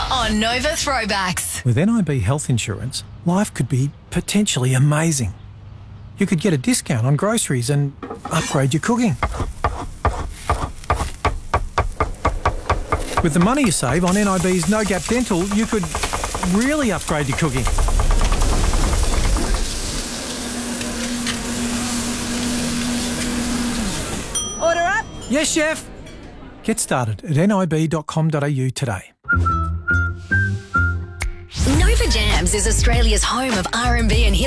on Nova Throwbacks. With NIB Health Insurance, life could be potentially amazing. You could get a discount on groceries and upgrade your cooking. With the money you save on NIB's No Gap Dental, you could really upgrade your cooking. Order up. Yes, chef. Get started at nib.com.au today. Nova Jams is Australia's home of R&B and hip